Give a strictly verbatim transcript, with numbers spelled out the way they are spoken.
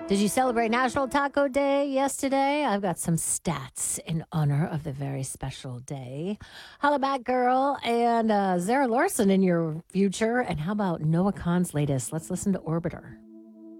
Did you celebrate National Taco Day yesterday? I've got some stats in honor of the very special day. Holla back, girl, and uh, Zara Larson in your future. And how about Noah Khan's latest? Let's listen to Orbiter.